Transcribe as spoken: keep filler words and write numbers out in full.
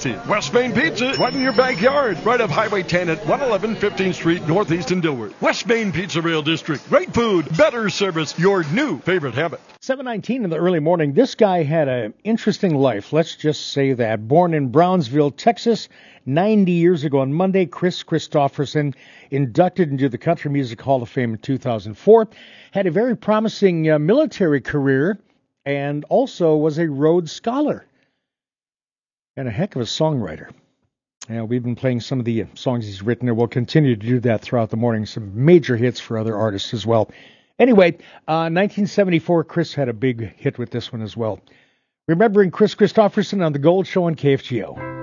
tasty. West Main Pizza, right in your backyard, right off Highway ten at one eleven fifteenth Street, Northeast in Dilworth. West Main Pizza Rail District. Great food, better service, your new favorite habit. seven nineteen in the early morning. This guy had an interesting life. Let's just say that. Born in Brownsville, Texas, ninety years ago on Monday, Kris Kristofferson, inducted into the Country Music Hall of Fame in two thousand four, had a very promising uh, military career, and also was a Rhodes Scholar. And a heck of a songwriter. Yeah, we've been playing some of the songs he's written, and we'll continue to do that throughout the morning. Some major hits for other artists as well. Anyway, uh, nineteen seventy-four, Kris had a big hit with this one as well. Remembering Kris Kristofferson on The Gold Show on K F G O.